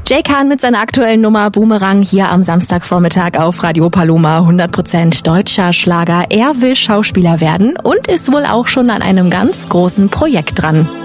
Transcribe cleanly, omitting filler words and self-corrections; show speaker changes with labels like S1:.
S1: Jay Khan mit seiner aktuellen Nummer Boomerang hier am Samstagvormittag auf Radio Paloma. 100% deutscher Schlager. Er will Schauspieler werden und ist wohl auch schon an einem ganz großen Projekt dran.